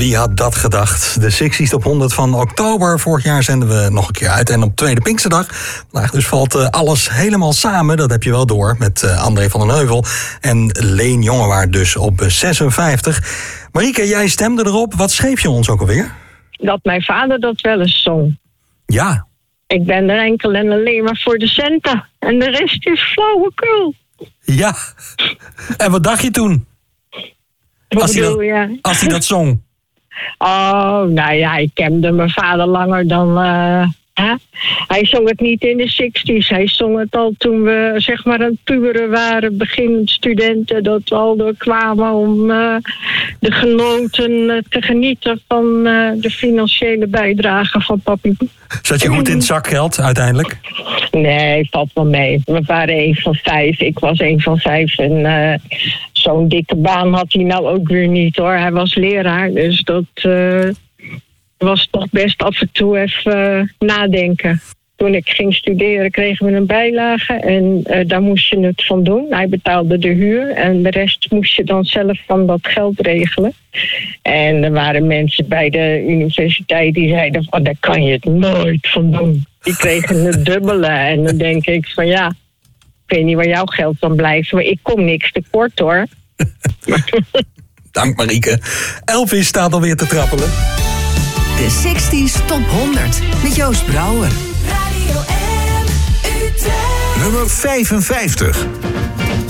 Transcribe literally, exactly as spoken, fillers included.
wie had dat gedacht? De zestig's Top honderd van oktober. Vorig jaar zenden we nog een keer uit. En op tweede Pinksterdag. Vandaag dus valt uh, alles helemaal samen. Dat heb je wel door. Met uh, André van den Heuvel. En Leen Jongewaard dus op zesenvijftig. Marieke, jij stemde erop. Wat schreef je ons ook alweer? Dat mijn vader dat wel eens zong. Ja. Ik ben er enkel en alleen maar voor de centen. En de rest is flauwekul. Ja. En wat dacht je toen? Wat Als hij bedoel dat, je? als hij dat zong. Oh, nou ja, ik kende mijn vader langer dan... Uh, hè? Hij zong het niet in de zestig's. Hij zong het al toen we zeg maar een puberen waren, beginnend studenten. Dat we al door kwamen om uh, de genoten uh, te genieten van uh, de financiële bijdrage van papi. Zat je goed in het zakgeld uiteindelijk? Nee, valt wel mee. We waren een van vijf. Ik was een van vijf. En uh, zo'n dikke baan had hij nou ook weer niet, hoor. Hij was leraar, dus dat uh, was toch best af en toe even uh, nadenken. Toen ik ging studeren kregen we een bijlage en uh, daar moest je het van doen. Hij betaalde de huur en de rest moest je dan zelf van dat geld regelen. En er waren mensen bij de universiteit die zeiden van daar kan je het nooit van doen. Die kregen het dubbele en dan denk ik van ja, ik weet niet waar jouw geld dan blijft, maar ik kom niks tekort, hoor. Dank Marieke. Elvis staat alweer te trappelen. De zestig's Top honderd met Joost Brouwer. Radio M, Utrecht. Nummer vijfenvijftig.